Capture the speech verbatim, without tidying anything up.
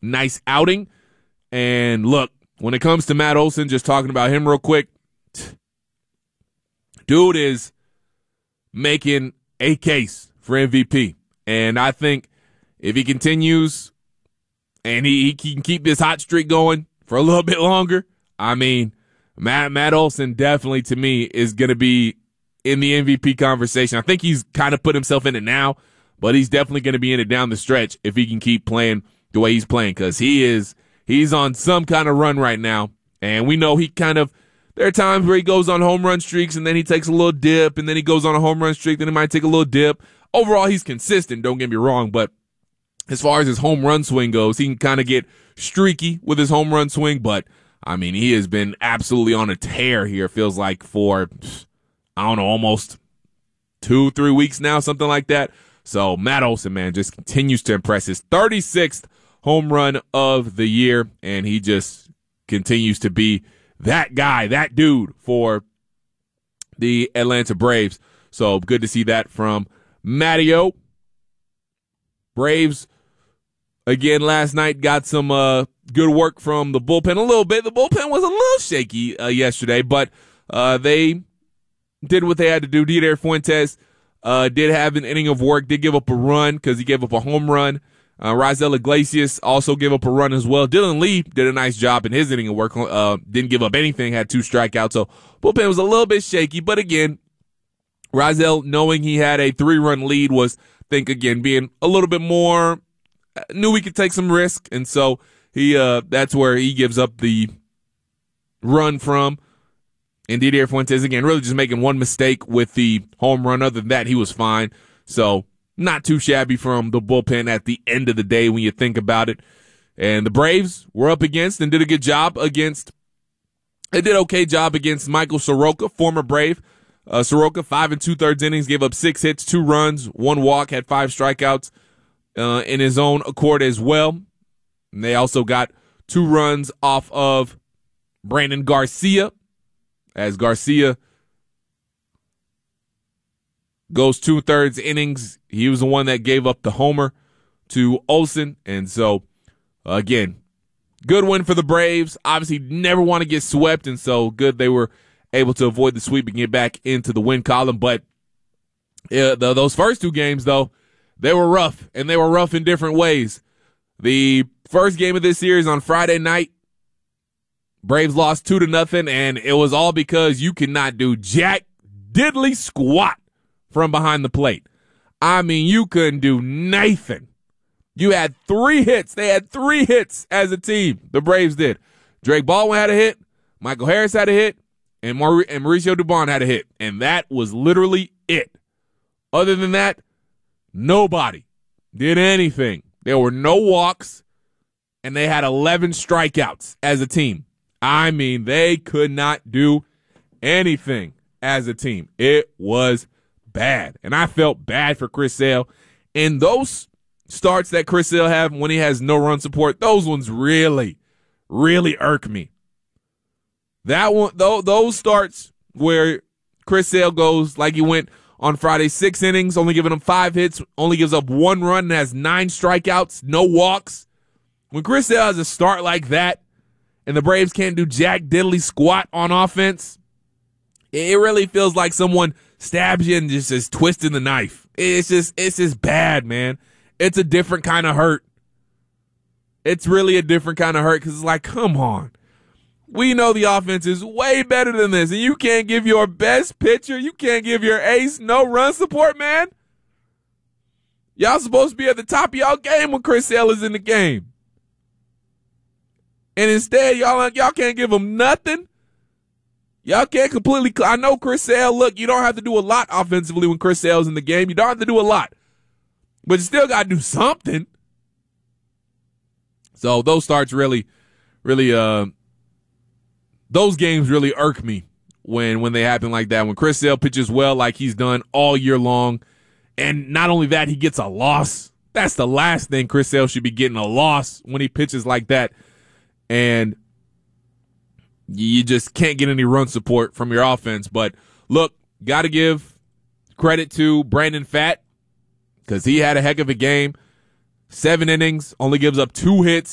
nice outing. And look, when it comes to Matt Olson, just talking about him real quick, dude is making a case for M V P. And I think if he continues and he, he can keep this hot streak going for a little bit longer, I mean, Matt, Matt Olson definitely, to me, is going to be in the M V P conversation. I think he's kind of put himself in it now, but he's definitely going to be in it down the stretch if he can keep playing the way he's playing, because he is he's on some kind of run right now. And we know he kind of – there are times where he goes on home run streaks and then he takes a little dip, and then he goes on a home run streak, then he might take a little dip. Overall, he's consistent, don't get me wrong, but as far as his home run swing goes, he can kind of get streaky with his home run swing, but, I mean, he has been absolutely on a tear here, feels like, for, I don't know, almost two, three weeks now, something like that. So Matt Olson, man, just continues to impress. His thirty-sixth home run of the year, and he just continues to be that guy, that dude for the Atlanta Braves. So good to see that from Matty-O. Braves, again, last night got some uh, good work from the bullpen a little bit. The bullpen was a little shaky uh, yesterday, but uh, they did what they had to do. Didier Fuentes uh, did have an inning of work, did give up a run because he gave up a home run. Uh, Raisel Iglesias also gave up a run as well. Dylan Lee did a nice job in his inning of work, uh, didn't give up anything, had two strikeouts. So bullpen was a little bit shaky, but again, Raisel, knowing he had a three-run lead, was, I think, again, being a little bit more, knew he could take some risk, and so he uh, that's where he gives up the run from. And Didier Fuentes, again, really just making one mistake with the home run. Other than that, he was fine. So not too shabby from the bullpen at the end of the day when you think about it. And the Braves were up against and did a good job against, they did okay job against Michael Soroka, former Brave. Uh, Soroka, five and two-thirds innings, gave up six hits, two runs, one walk, had five strikeouts uh, in his own accord as well. And they also got two runs off of Brandon Garcia, as Garcia goes two-thirds innings. He was the one that gave up the homer to Olson. And so, again, good win for the Braves. Obviously, never want to get swept, and so good they were able to avoid the sweep and get back into the win column. But uh, the, those first two games, though, they were rough, and they were rough in different ways. The first game of this series on Friday night, Braves lost two to nothing, and it was all because you cannot do jack diddly squat from behind the plate. I mean, you couldn't do nothing. You had three hits. They had three hits as a team. The Braves did. Drake Baldwin had a hit. Michael Harris had a hit. And, Maur- and Mauricio Dubon had a hit. And that was literally it. Other than that, nobody did anything. There were no walks, and they had eleven strikeouts as a team. I mean, they could not do anything as a team. It was bad. And I felt bad for Chris Sale. And those starts that Chris Sale have when he has no run support, those ones really, really irk me. That one, those starts where Chris Sale goes like he went on Friday, six innings, only giving him five hits, only gives up one run and has nine strikeouts, no walks. When Chris Sale has a start like that and the Braves can't do jack diddly squat on offense, it really feels like someone stabs you and just is twisting the knife. It's just, it's just bad, man. It's a different kind of hurt. It's really a different kind of hurt because it's like, come on. We know the offense is way better than this, and you can't give your best pitcher, you can't give your ace no run support, man. Y'all supposed to be at the top of y'all game when Chris Sale is in the game. And instead, y'all y'all can't give him nothing. Y'all can't completely – I know Chris Sale, look, you don't have to do a lot offensively when Chris Sale's in the game. You don't have to do a lot. But you still got to do something. So those starts really, really uh, – those games really irk me when, when they happen like that. When Chris Sale pitches well like he's done all year long, and not only that, he gets a loss. That's the last thing Chris Sale should be getting, a loss when he pitches like that. And you just can't get any run support from your offense. But, look, got to give credit to Brandon Pfaadt because he had a heck of a game. Seven innings, only gives up two hits.